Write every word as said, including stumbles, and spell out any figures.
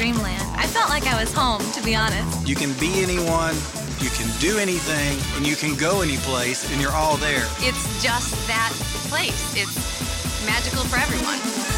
dreamland. I felt like I was home, to be honest. You can be anyone, you can do anything, and you can go any place, and you're all there. It's just that place. It's magical for everyone.